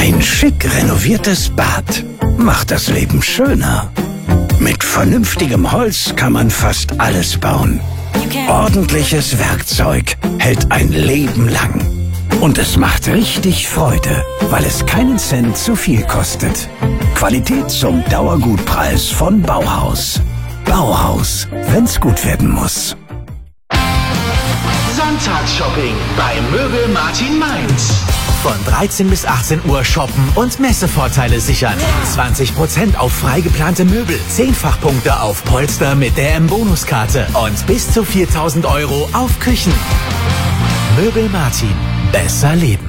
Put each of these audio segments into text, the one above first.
Ein schick renoviertes Bad macht das Leben schöner. Mit vernünftigem Holz kann man fast alles bauen. Ordentliches Werkzeug hält ein Leben lang. Und es macht richtig Freude, weil es keinen Cent zu viel kostet. Qualität zum Dauergutpreis von Bauhaus. Bauhaus, wenn's gut werden muss. Sonntagsshopping bei Möbel Martin Mainz. Von 13 bis 18 Uhr shoppen und Messevorteile sichern. 20% auf frei geplante Möbel, 10-fach-Punkte auf Polster mit der M-Bonuskarte und bis zu 4.000 € auf Küchen. Möbel Martin. Besser leben.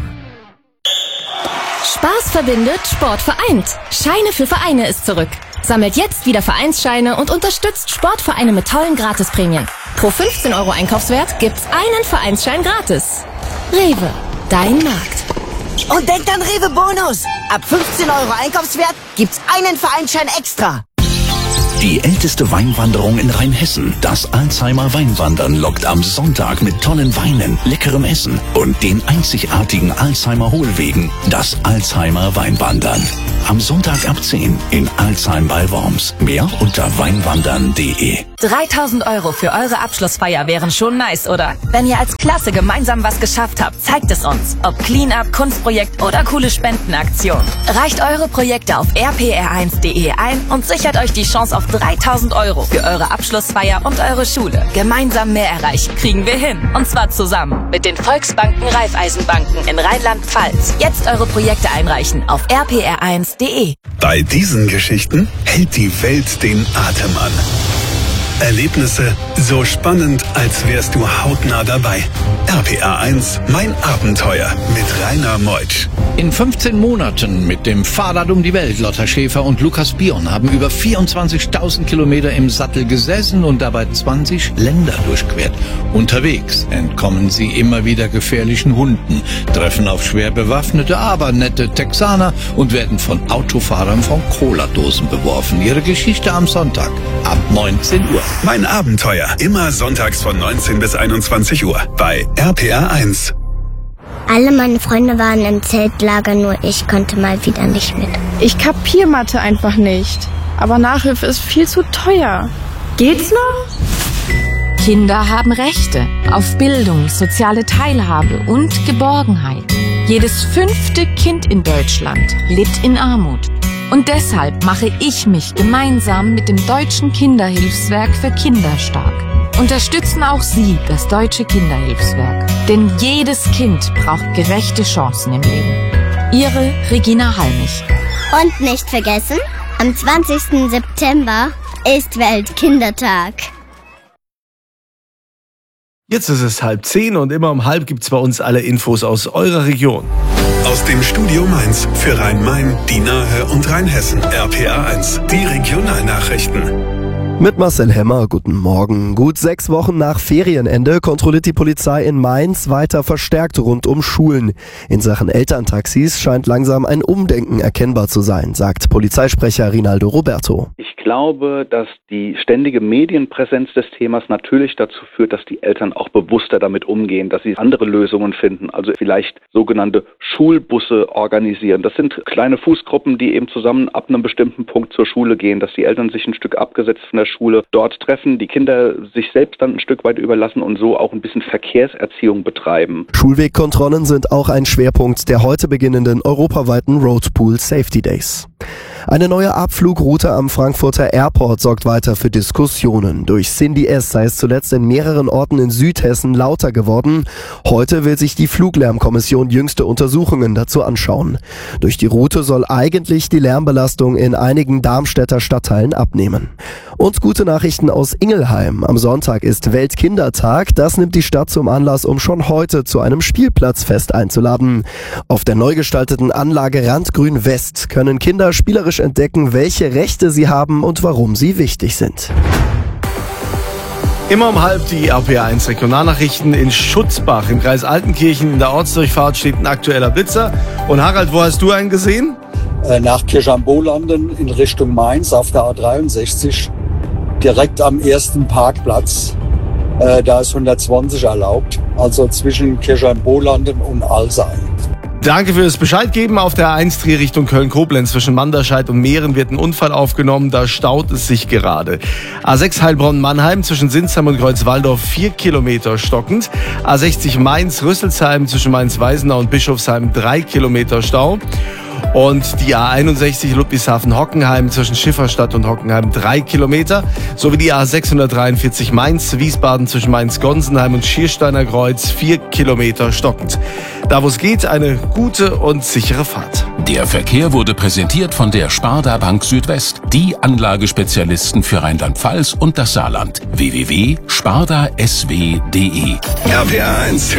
Spaß verbindet, Sport vereint. Scheine für Vereine ist zurück. Sammelt jetzt wieder Vereinsscheine und unterstützt Sportvereine mit tollen Gratisprämien. Pro 15 € Einkaufswert gibt's einen Vereinsschein gratis. Rewe, dein Markt. Und denkt an Rewe Bonus. Ab 15 € Einkaufswert gibt's einen Vereinsschein extra. Die älteste Weinwanderung in Rheinhessen, das Alzheimer Weinwandern, lockt am Sonntag mit tollen Weinen, leckerem Essen und den einzigartigen Alzheimer Hohlwegen, das Alzheimer Weinwandern. Am Sonntag ab 10 in Alzheim bei Worms. Mehr unter weinwandern.de. 3.000 € für eure Abschlussfeier wären schon nice, oder? Wenn ihr als Klasse gemeinsam was geschafft habt, zeigt es uns. Ob Cleanup, Kunstprojekt oder coole Spendenaktion. Reicht eure Projekte auf rpr1.de ein und sichert euch die Chance auf 3.000 € für eure Abschlussfeier und eure Schule. Gemeinsam mehr erreichen kriegen wir hin. Und zwar zusammen mit den Volksbanken Raiffeisenbanken in Rheinland-Pfalz. Jetzt eure Projekte einreichen auf rpr1.de. Bei diesen Geschichten hält die Welt den Atem an. Erlebnisse so spannend, als wärst du hautnah dabei. RPR1, mein Abenteuer mit Rainer Meutsch. In 15 Monaten mit dem Fahrrad um die Welt, Lotta Schäfer und Lukas Bion haben über 24.000 Kilometer im Sattel gesessen und dabei 20 Länder durchquert. Unterwegs entkommen sie immer wieder gefährlichen Hunden, treffen auf schwer bewaffnete, aber nette Texaner und werden von Autofahrern von Cola-Dosen beworfen. Ihre Geschichte am Sonntag ab 19 Uhr. Mein Abenteuer, immer sonntags von 19 bis 21 Uhr bei RPR1. Alle meine Freunde waren im Zeltlager, nur ich konnte mal wieder nicht mit. Ich kapier Mathe einfach nicht. Aber Nachhilfe ist viel zu teuer. Geht's noch? Kinder haben Rechte auf Bildung, soziale Teilhabe und Geborgenheit. Jedes 5. Kind in Deutschland lebt in Armut. Und deshalb mache ich mich gemeinsam mit dem Deutschen Kinderhilfswerk für Kinder stark. Unterstützen auch Sie das Deutsche Kinderhilfswerk. Denn jedes Kind braucht gerechte Chancen im Leben. Ihre Regina Halmich. Und nicht vergessen, am 20. September ist Weltkindertag. Jetzt ist es 9:30 und immer um 9:30 gibt's bei uns alle Infos aus eurer Region. Aus dem Studio Mainz für Rhein-Main, die Nahe und Rheinhessen. RPR1, die Regionalnachrichten. Mit Marcel Hemmer, guten Morgen. Gut 6 Wochen nach Ferienende kontrolliert die Polizei in Mainz weiter verstärkt rund um Schulen. In Sachen Elterntaxis scheint langsam ein Umdenken erkennbar zu sein, sagt Polizeisprecher Rinaldo Roberto. Ich glaube, dass die ständige Medienpräsenz des Themas natürlich dazu führt, dass die Eltern auch bewusster damit umgehen, dass sie andere Lösungen finden, also vielleicht sogenannte Schulbusse organisieren. Das sind kleine Fußgruppen, die eben zusammen ab einem bestimmten Punkt zur Schule gehen, dass die Eltern sich ein Stück abgesetzt von der Schule dort treffen, die Kinder sich selbst dann ein Stück weit überlassen und so auch ein bisschen Verkehrserziehung betreiben. Schulwegkontrollen sind auch ein Schwerpunkt der heute beginnenden europaweiten Roadpool Safety Days. Eine neue Abflugroute am Frankfurter Airport sorgt weiter für Diskussionen. Durch Cindy S. sei es zuletzt in mehreren Orten in Südhessen lauter geworden. Heute will sich die Fluglärmkommission jüngste Untersuchungen dazu anschauen. Durch die Route soll eigentlich die Lärmbelastung in einigen Darmstädter Stadtteilen abnehmen. Und gute Nachrichten aus Ingelheim. Am Sonntag ist Weltkindertag. Das nimmt die Stadt zum Anlass, um schon heute zu einem Spielplatzfest einzuladen. Auf der neu gestalteten Anlage Randgrün West können Kinder spielerisch entdecken, welche Rechte sie haben und warum sie wichtig sind. Immer um 9:30 die RPR1 Regionalnachrichten in Schutzbach im Kreis Altenkirchen. In der Ortsdurchfahrt steht ein aktueller Blitzer. Und Harald, wo hast du einen gesehen? Nach Kirchheim-Bolanden in Richtung Mainz auf der A63, direkt am ersten Parkplatz. Da ist 120 erlaubt, also zwischen Kirchheim-Bolanden und Alsein. Danke fürs Bescheid geben. Auf der A1 Trier Richtung Köln-Koblenz zwischen Manderscheid und Meeren wird ein Unfall aufgenommen. Da staut es sich gerade. A6 Heilbronn-Mannheim zwischen Sinsheim und Kreuzwaldorf 4 Kilometer stockend. A60 Mainz-Rüsselsheim zwischen Mainz-Weisenau und Bischofsheim 3 Kilometer Stau. Und die A61 Ludwigshafen-Hockenheim zwischen Schifferstadt und Hockenheim 3 Kilometer. Sowie die A643 Mainz-Wiesbaden zwischen Mainz-Gonsenheim und Schiersteiner Kreuz 4 Kilometer stockend. Da wo es geht, eine gute und sichere Fahrt. Der Verkehr wurde präsentiert von der Sparda Bank Südwest, die Anlagespezialisten für Rheinland-Pfalz und das Saarland. www.spardasw.de RPR 1